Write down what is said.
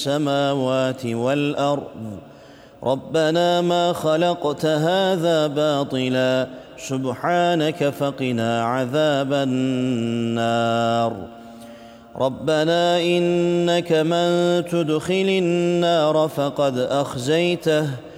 السماوات والأرض ربنا ما خلقت هذا باطلا سبحانك فقنا عذاب النار ربنا إنك من تدخل النار فقد أخزيته